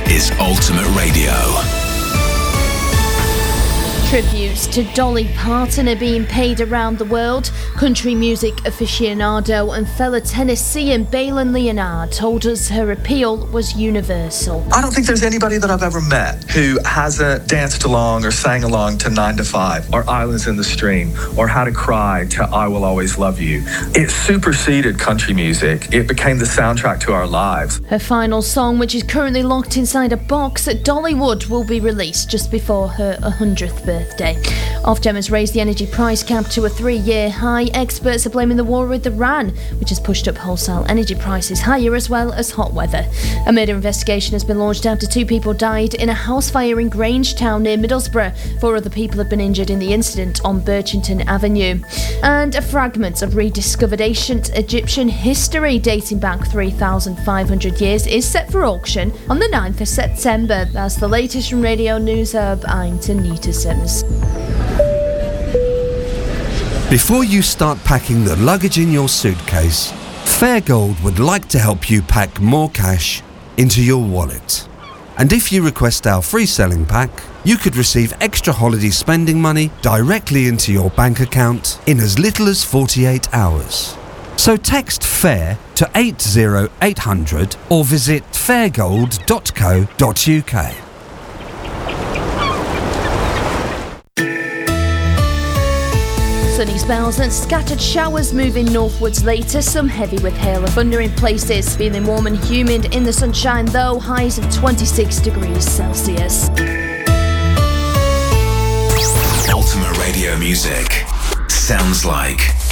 is Ultimate Radio. Tributes to Dolly Parton are being paid around the world. Country music aficionado and fellow Tennessean Baylon Leonard told us her appeal was universal. I don't think there's anybody that I've ever met who hasn't danced along or sang along to 9 to 5 or Islands in the Stream or How to Cry to I Will Always Love You. It superseded country music. It became the soundtrack to our lives. Her final song, which is currently locked inside a box at Dollywood, will be released just before her 100th birthday. Ofgem has raised the energy price cap to a 3-year high. Experts are blaming the war with Iran, which has pushed up wholesale energy prices higher, as well as hot weather. A murder investigation has been launched after 2 people died in a house fire in Grangetown near Middlesbrough. 4 other people have been injured in the incident on Birchington Avenue. And a fragment of rediscovered ancient Egyptian history dating back 3,500 years is set for auction on the 9th of September. That's the latest from Radio News Hub. I'm Tanita Sims. Before you start packing the luggage in your suitcase, Fairgold would like to help you pack more cash into your wallet. And if you request our free selling pack, you could receive extra holiday spending money directly into your bank account in as little as 48 hours. So text FAIR to 80800 or visit fairgold.co.uk. Sunny spells and scattered showers moving northwards later, some heavy with hail and thunder in places. Feeling warm and humid in the sunshine though, highs of 26 degrees Celsius. Ultimate Radio music sounds like